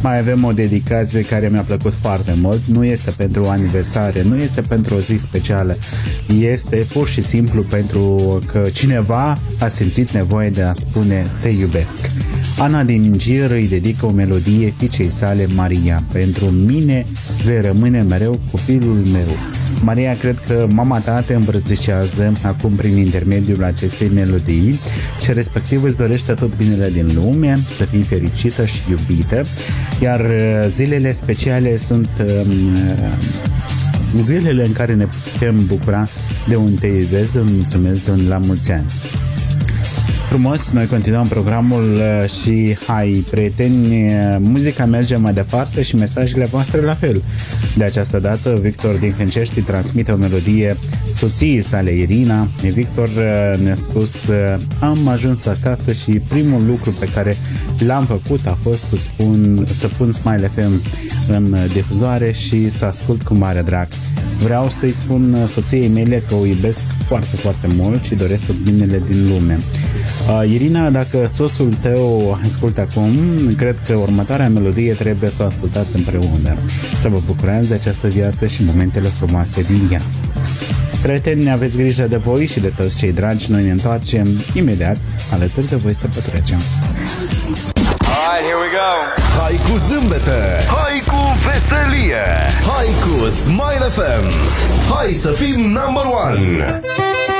Mai avem o dedicație care mi-a plăcut foarte mult. Nu este pentru o aniversare, nu este pentru o zi specială. Este pur și simplu pentru că cineva a simțit nevoie de a spune te iubesc. Ana din Gir îi dedică o melodie fiicei sale, Maria. Pentru mine vei rămâne mereu copilul meu. Maria, cred că mama ta te îmbrățișează acum prin intermediul acestei melodii și respectiv îți dorește tot binele din lume, să fii fericită și iubită, iar zilele speciale sunt zilele în care ne putem bucura de un te iubesc, de un mulțumesc, de un la mulți ani. Frumos, noi continuăm programul și hai, prieteni, muzica merge mai departe și mesajele voastre la fel. De această dată, Victor din Hâncești transmite o melodie soției sale, Irina. Victor ne-a spus: am ajuns acasă și primul lucru pe care l-am făcut a fost să pun Smile FM în difuzoare și să ascult cu mare drag. Vreau să-i spun soției mele că o iubesc foarte, foarte mult și doresc tot binele din lume. Irina, dacă soțul tău ascultă acum, cred că următoarea melodie trebuie să o ascultați împreună. Să vă bucurați de această viață și momentele frumoase din ea. Prieteni, aveți grijă de voi și de toți cei dragi. Noi ne întoarcem imediat alături de voi să petrecem. Alright, here we go. Hai cu zâmbete, hai cu veselie, hai cu Smile FM. Hai să fim number one.